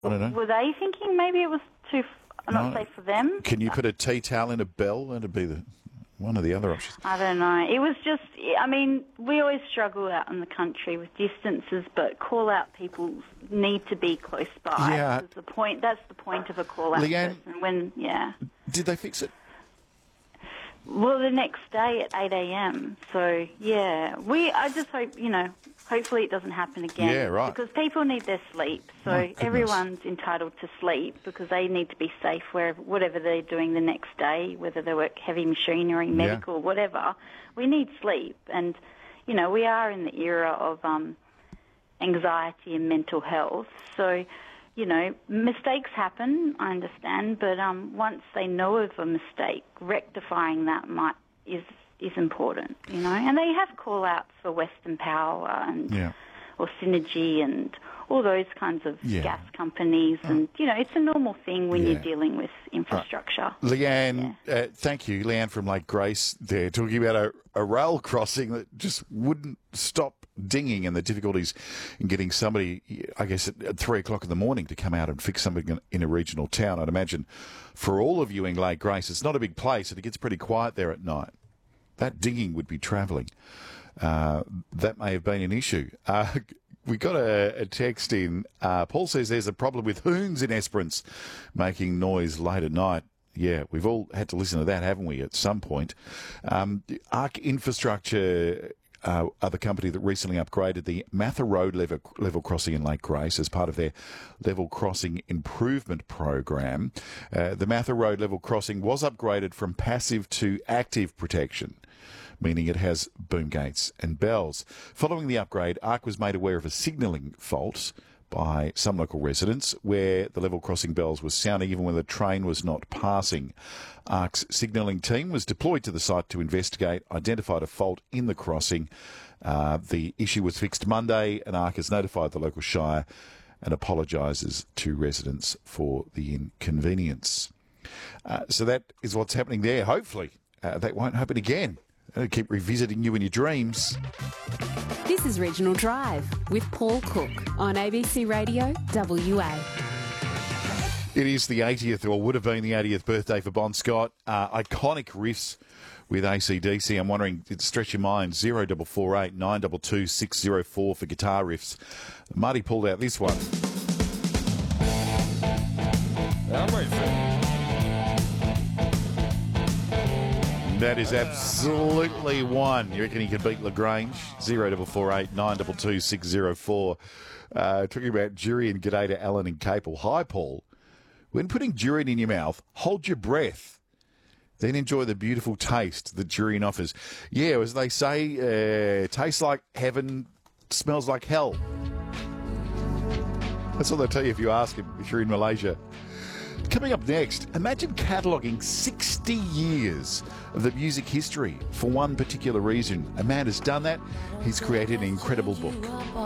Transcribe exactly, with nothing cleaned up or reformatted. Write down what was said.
I don't know. Were they thinking maybe it was too f- not No. safe for them? Can you put a tea towel in a bell? That'd be the one of the other options. I don't know. It was just, I mean, we always struggle out in the country with distances, but call-out people need to be close by. Yeah. That's the point. That's the point of a call-out Leanne- person. When, yeah. Did they fix it? Well, the next day at eight a.m. So, yeah. We, I just hope, you know, hopefully it doesn't happen again. Yeah, right. Because people need their sleep. So My goodness. everyone's entitled to sleep because they need to be safe wherever, whatever they're doing the next day, whether they work heavy machinery, medical, whatever. We need sleep. And, you know, we are in the era of um, anxiety and mental health. So, you know, mistakes happen, I understand, but um, once they know of a mistake, rectifying that might is is important, you know. And they have call-outs for Western Power and Yeah. or Synergy and all those kinds of Yeah. gas companies, and you know, it's a normal thing when Yeah. you're dealing with infrastructure. Leanne, uh, thank you. Leanne from Lake Grace there, talking about a, a rail crossing that just wouldn't stop dinging and the difficulties in getting somebody, I guess, at, at three o'clock in the morning to come out and fix something in, in a regional town. I'd imagine for all of you in Lake Grace, it's not a big place and it gets pretty quiet there at night. That dinging would be travelling. Uh, that may have been an issue. Uh, we got a, a text in. Uh, Paul says there's a problem with hoons in Esperance making noise late at night. Yeah, we've all had to listen to that, haven't we, at some point? Um, Arc Infrastructure uh, are the company that recently upgraded the Mather Road level, level crossing in Lake Grace as part of their level crossing improvement program. Uh, the Mather Road level crossing was upgraded from passive to active protection, meaning it has boom gates and bells. Following the upgrade, Arc was made aware of a signalling fault by some local residents where the level crossing bells were sounding even when the train was not passing. Arc's signalling team was deployed to the site to investigate, identified a fault in the crossing. Uh, the issue was fixed Monday, and Arc has notified the local shire and apologises to residents for the inconvenience. Uh, so that is what's happening there. Hopefully uh, that won't happen again. It'll keep revisiting you in your dreams. This is Regional Drive with Paul Cook on A B C Radio W A. It is the eightieth, or would have been the eightieth birthday for Bon Scott. Uh, iconic riffs with A C D C. I'm wondering, stretch your mind, zero four four eight nine two two six zero four for guitar riffs. Marty pulled out this one. That is absolutely one. You reckon he could beat LaGrange? zero four four eight nine two two six zero four. Uh, talking about durian, g'day to Alan and Capel. Hi, Paul. When putting durian in your mouth, hold your breath. Then enjoy the beautiful taste that durian offers. Yeah, as they say, uh, tastes like heaven, smells like hell. That's what they'll tell you if you ask him, if you're in Malaysia. Coming up next, imagine cataloguing sixty years of the music history for one particular reason. A man has done that. He's created an incredible book.